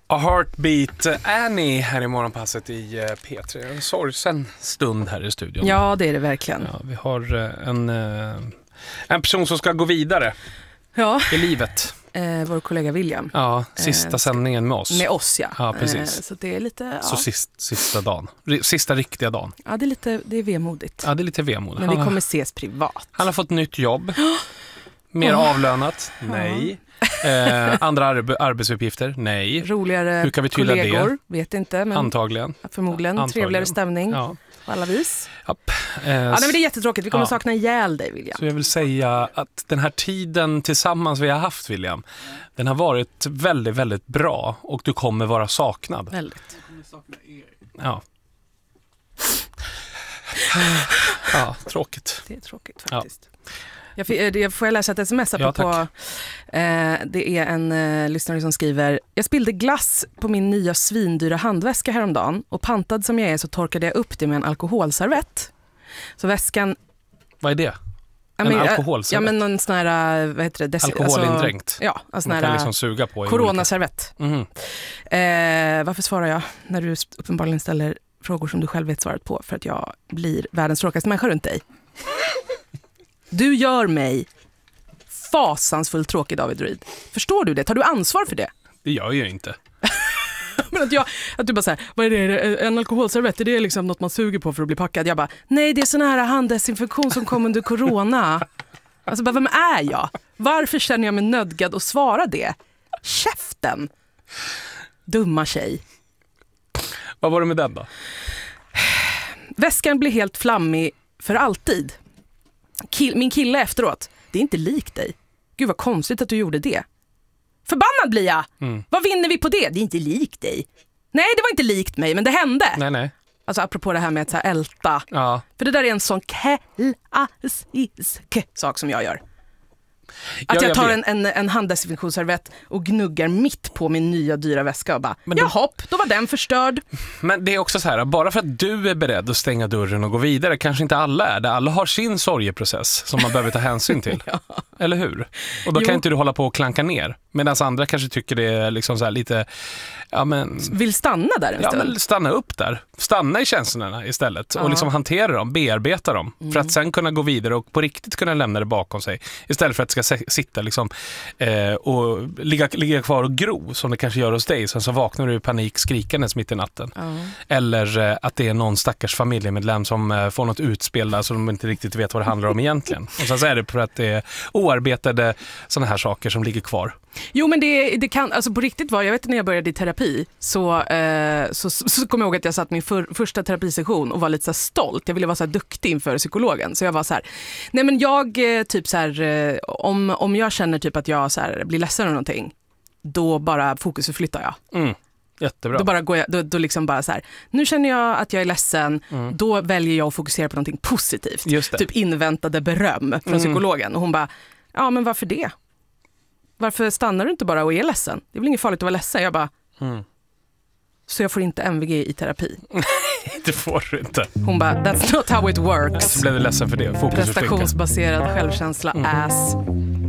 A Heartbeat Annie här i morgonpasset i P3. En sorgsen stund här i studion. Ja, det är det verkligen. Ja, vi har en person som ska gå vidare i livet. Vår kollega William. Ja, sista sändningen med oss. Med oss, ja. Ja, precis. Så det är lite... Ja. Så sista dagen. Sista riktiga dagen. Ja, det är vemodigt. Ja, det är lite vemodigt. Men vi kommer ses privat. Han har fått nytt jobb. Mer avlönat? Nej. Andra arbetsuppgifter? Nej. Roligare hur kan vi tyda kollegor? Det? Vet inte. Men Antagligen. Förmodligen. Trevligare stämning på alla vis. Japp. Men det är jättetråkigt. Vi kommer sakna ihjäl dig, William. Så jag vill säga att den här tiden tillsammans vi har haft, William, den har varit väldigt, väldigt bra och du kommer vara saknad. Väldigt. Jag kommer sakna er. Ja. Ja, tråkigt. Det är tråkigt faktiskt. Jag får läsa ett sms på. Det är en lyssnare som skriver: jag spillde glass på min nya svindyra handväska häromdagen och pantad som jag är så torkade jag upp det med en alkoholservett. Så väskan... Vad är det? En alkoholservett? Ja, men någon sån här, vad heter det? Alkoholindränkt? Ja, en sån här... Man kan liksom suga på. Coronaservett. Varför svarar jag när du uppenbarligen ställer frågor som du själv vet svaret på? För att jag blir världens tråkigaste människa runt dig. Du gör mig fasansfullt tråkig, David Ruid. Förstår du det? Tar du ansvar för det? Det gör jag ju inte. Men att du bara säger, vad är det? En alkoholservett, är det liksom något man suger på för att bli packad? Jag bara, nej, det är sån här handdesinfektion som kom under corona. Alltså, bara, vem är jag? Varför känner jag mig nödgad att svara det? Käften! Dumma tjej. Vad var det med den då? Väskan blir helt flammig för alltid. Min kille efteråt, det är inte likt dig. Gud vad konstigt att du gjorde det. Förbannad blir jag! Vad vinner vi på det? Det är inte likt dig. Nej, det var inte likt mig, men det hände. Nej. Alltså apropå det här med att så här älta. Ja. För det där är en sån klassisk sak som jag gör. Att jag tar en handdesinfektionsservett och gnuggar mitt på min nya dyra väska och bara, då var den förstörd. Men det är också så här, bara för att du är beredd att stänga dörren och gå vidare, kanske inte alla är det. Alla har sin sorgeprocess som man behöver ta hänsyn till. Eller hur? Och då kan inte du hålla på och klanka ner. Medan andra kanske tycker det är liksom så här lite... Ja, men, vill stanna där en stund. Men stanna upp där. Stanna i känslorna istället och liksom hantera dem, bearbeta dem för att sen kunna gå vidare och på riktigt kunna lämna det bakom sig istället för att det ska sitta liksom, och ligga kvar och gro som det kanske gör hos dig. Sen så vaknar du i panik skrikandes mitt i natten. Eller att det är någon stackars familjemedlem som får något utspel där så de inte riktigt vet vad det handlar om egentligen. Och sen så är det för att det är oarbetade sådana här saker som ligger kvar. Jo, men det kan, alltså på riktigt var, jag vet när jag började i terapi så kom jag ihåg att jag satt min första terapisession och var lite så stolt. Jag ville vara så här duktig inför psykologen. Så jag var så här, nej men jag typ så här, om jag känner typ att jag så här blir ledsen eller någonting, då bara fokusförflyttar jag. Jättebra. Då bara går jag, då liksom bara så här, nu känner jag att jag är ledsen, då väljer jag att fokusera på någonting positivt. Just det. Typ inväntade beröm från psykologen. Och hon bara, ja men varför det? Varför stannar du inte bara och är ledsen? Det är väl inget farligt att vara ledsen. Jag bara, så jag får inte MVG i terapi. Det får du inte. Hon bara, that's not how it works. Så blev du ledsen för det. Prestationsbaserad självkänsla, ass.